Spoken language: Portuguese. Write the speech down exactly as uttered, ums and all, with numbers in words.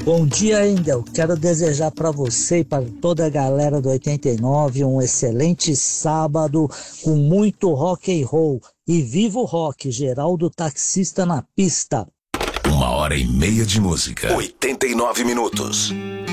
Bom dia, Endel. Quero desejar para você e para toda a galera do oitenta e nove um excelente sábado com muito rock and roll. E viva o rock, Geraldo Taxista na pista. Uma hora e meia de música. oitenta e nove minutos.